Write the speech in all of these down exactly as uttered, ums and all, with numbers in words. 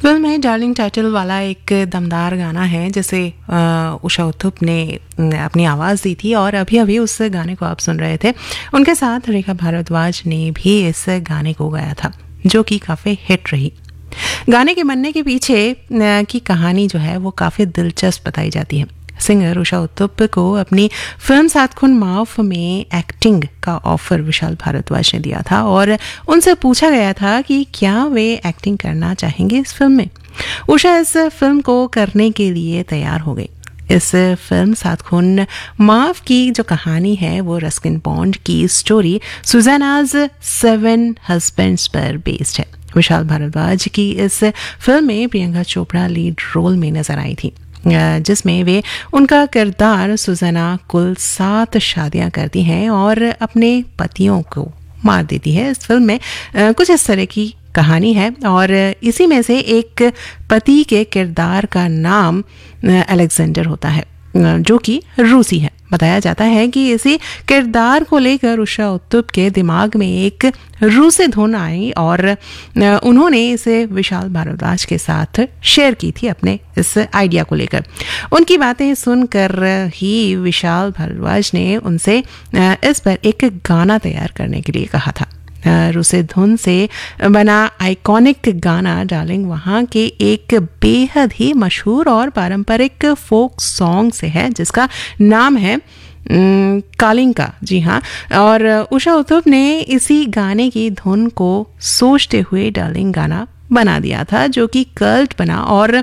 Film में darling title वाला एक दमदार गाना है जिसे उषा उत्थुप ने अपनी आवाज़ दी थी और अभी अभी उस गाने को आप सुन रहे थे। उनके साथ रेखा भारद्वाज ने भी इस गाने को गाया था जो कि काफ़ी हिट रही। गाने के बनने के पीछे की कहानी जो है वो काफ़ी दिलचस्प बताई जाती है। सिंगर उषा उत्थुप को अपनी फिल्म सात खून माफ में एक्टिंग का ऑफर विशाल भारद्वाज ने दिया था और उनसे पूछा गया था कि क्या वे एक्टिंग करना चाहेंगे इस फिल्म में। उषा इस फिल्म को करने के लिए तैयार हो गई। इस फिल्म सात खून माफ की जो कहानी है वो रस्किन बॉन्ड की स्टोरी सुज़ैनाज सेवन हस्बैंड्स पर बेस्ड है। विशाल भारद्वाज की इस फिल्म में प्रियंका चोपड़ा लीड रोल में नजर आई थी, जिसमें वे उनका किरदार सुज़ैना कुल सात शादियां करती हैं और अपने पतियों को मार देती है। इस फिल्म में कुछ इस तरह की कहानी है और इसी में से एक पति के किरदार का नाम अलेक्जेंडर होता है जो कि रूसी है। बताया जाता है कि इसी किरदार को लेकर उषा उत्थुप के दिमाग में एक रूसी धुन आई और उन्होंने इसे विशाल भारद्वाज के साथ शेयर की थी अपने इस आइडिया को लेकर। उनकी बातें सुनकर ही विशाल भारद्वाज ने उनसे इस पर एक गाना तैयार करने के लिए कहा था। रूसी धुन से बना आइकॉनिक गाना डार्लिंग वहाँ के एक बेहद ही मशहूर और पारंपरिक फोक सॉन्ग से है जिसका नाम है कालिंका। जी हाँ, और उषा उत्थुप ने इसी गाने की धुन को सोचते हुए डार्लिंग गाना बना दिया था जो कि कल्ट बना और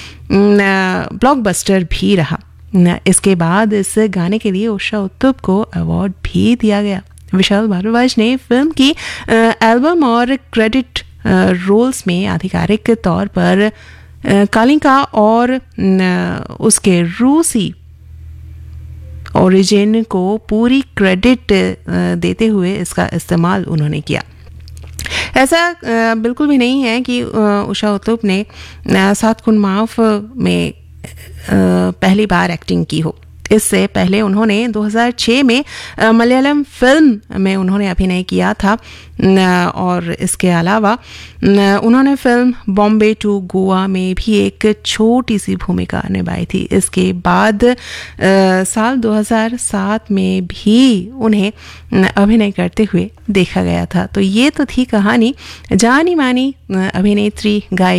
ब्लॉकबस्टर भी रहा। इसके बाद इस गाने के लिए उषा उत्थुप को अवार्ड भी दिया गया। विशाल भारद्वाज ने फिल्म की एल्बम और क्रेडिट रोल्स में आधिकारिक तौर पर कालिंका और उसके रूसी ओरिजिन को पूरी क्रेडिट देते हुए इसका इस्तेमाल उन्होंने किया। ऐसा बिल्कुल भी नहीं है कि उषा उत्थुप ने सात खून माफ में पहली बार एक्टिंग की हो। इससे पहले उन्होंने दो हज़ार छह में मलयालम फिल्म में उन्होंने अभिनय किया था और इसके अलावा उन्होंने फिल्म बॉम्बे टू गोवा में भी एक छोटी सी भूमिका निभाई थी। इसके बाद साल दो हज़ार सात में भी उन्हें अभिनय करते हुए देखा गया था। तो ये तो थी कहानी जानी मानी अभिनेत्री गायिका